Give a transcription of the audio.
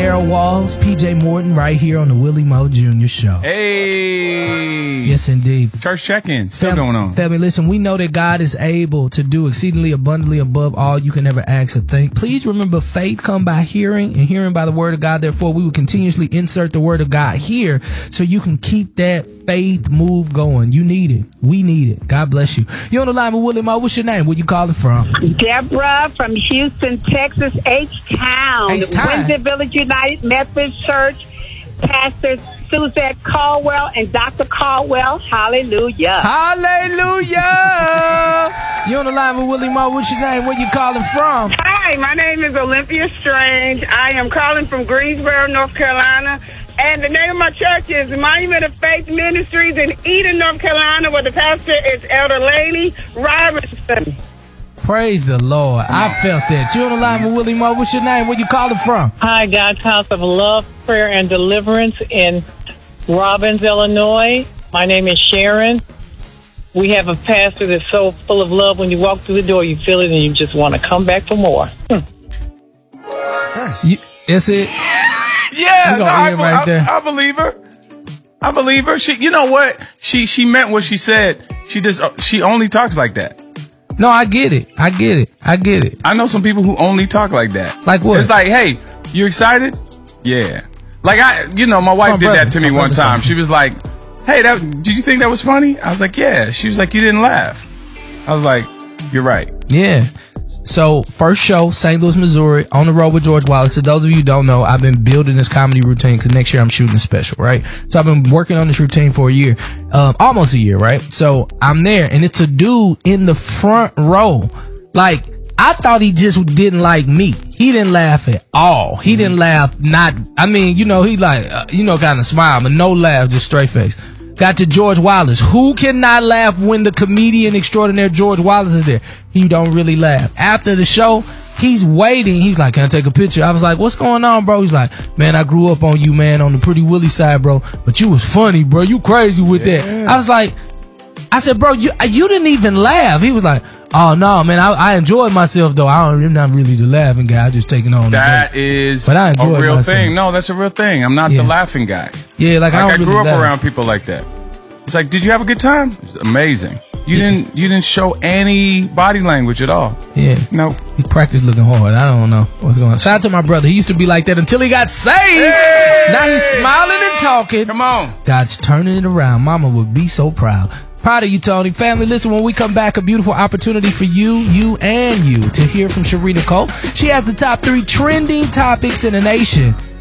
Daryl Walls, PJ Morton, right here on the Willie Moe Jr. Show. Hey. Yes, indeed. Church check-in. Still going on. Family, listen, we know that God is able to do exceedingly abundantly above all you can ever ask or think. Please remember, faith come by hearing, and hearing by the word of God. Therefore, we will continuously insert the word of God here so you can keep that faith move going. You need it. We need it. God bless you. You're on the line with Willie Moe. What's your name? Where you calling from? Deborah from Houston, Texas, H-Town. Windsor Village United Methodist Church, Pastor Suzette Caldwell and Dr. Caldwell. Hallelujah. Hallelujah. You're on the line with Willie Moe. What's your name? Where you calling from? Hi, my name is Olympia Strange. I am calling from Greensboro, North Carolina. And the name of my church is Monument of Faith Ministries in Eden, North Carolina, where the pastor is Elder Laney Robertson. Praise the Lord. I felt that. You're on the line with Willie Moe. What's your name? Where you calling from? Hi, God's House of Love, Prayer, and Deliverance in Robbins, Illinois. My name is Sharon. We have a pastor that's so full of love. When you walk through the door, you feel it, and you just want to come back for more. That's it? Yeah, no, I believe her. I believe her. She, you know what? She meant what she said. She only talks like that. No, I get it. I know some people who only talk like that. Like what? It's like, hey, you excited? Yeah. Like my wife did that to me one time. She was like, hey, did you think that was funny? I was like, yeah. She was like, you didn't laugh. I was like, you're right. Yeah. So, first show, St. Louis, Missouri, on the road with George Wallace. So, those of you who don't know, I've been building this comedy routine because next year I'm shooting a special, right? So, I've been working on this routine for a year, almost a year, right? So, I'm there, and it's a dude in the front row. Like, I thought he just didn't like me. He didn't laugh at all. He didn't laugh, he like, kind of smile, but no laugh, just straight face. Got to George Wallace. Who cannot laugh when the comedian extraordinaire George Wallace is there? He don't really laugh. After the show, he's waiting. He's like, can I take a picture? I was like, what's going on, bro? He's like, man, I grew up on you, man, on the Pretty Willie side, bro. But you was funny, bro. You crazy with that. I said, bro, you didn't even laugh. He was like, oh, no, man, I enjoyed myself, though. I'm not really the laughing guy. I just taking on that is a real thing. No, that's a real thing. I'm not the laughing guy. Yeah, I grew up around people like that. It's like, did you have a good time? It's amazing. You didn't show any body language at all. Yeah. No. He practiced looking hard. I don't know what's going on. Shout out to my brother. He used to be like that until he got saved. Hey! Now he's smiling and talking. Come on. God's turning it around. Mama would be so proud. Proud of you, Tony. Family, listen, when we come back, a beautiful opportunity for you to hear from Sheree Nicole. She has the top 3 trending topics in the nation.